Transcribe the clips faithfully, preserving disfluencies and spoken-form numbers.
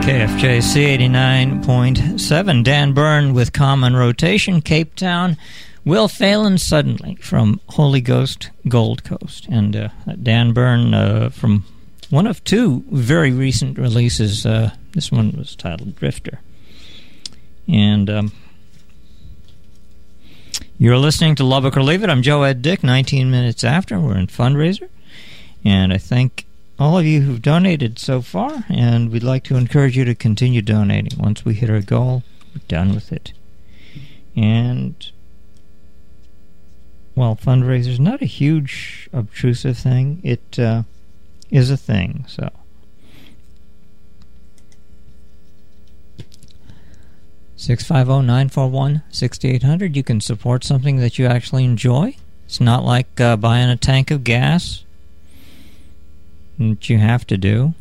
K F J C eighty-nine point seven, Dan Byrne with Common Rotation, Cape Town. Will Phelan Suddenly from Holy Ghost, Gold Coast. And uh, Dan Byrne uh, from one of two very recent releases. Uh, this one was titled Drifter. And um, you're listening to Lubbock or Leave It. I'm Joe Ed Dick, nineteen minutes after. We're in Fundraiser. And I thank all of you who've donated so far, and we'd like to encourage you to continue donating. Once we hit our goal, we're done with it. And, well, fundraiser's not a huge, obtrusive thing. It uh, is a thing, so. six five zero, nine four one, six eight zero zero. You can support something that you actually enjoy. It's not like uh, buying a tank of gas that you have to do.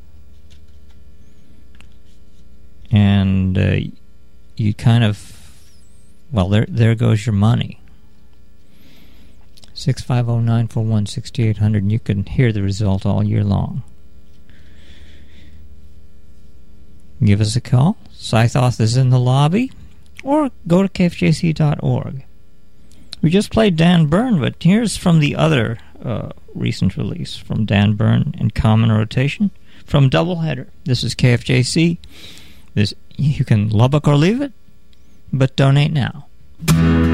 And uh, you kind of, well, there there goes your money. six five zero, nine four one, six eight zero zero, and you can hear the result all year long. Give us a call. Scythoth is in the lobby, or go to K F J C dot org. We just played Dan Byrne, but here's from the other uh, recent release from Dan Byrne and Common Rotation from Doubleheader. This is K F J C. This, you can Lubbock or Leave It, but donate now.